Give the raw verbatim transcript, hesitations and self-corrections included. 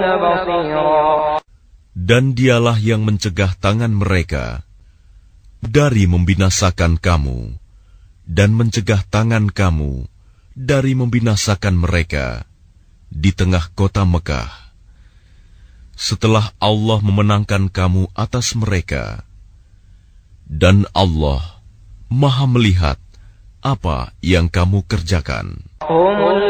Dan dialah yang mencegah tangan mereka dari membinasakan kamu, dan mencegah tangan kamu dari membinasakan mereka di tengah kota Mekah, setelah Allah memenangkan kamu atas mereka. Dan Allah Maha melihat apa yang kamu kerjakan.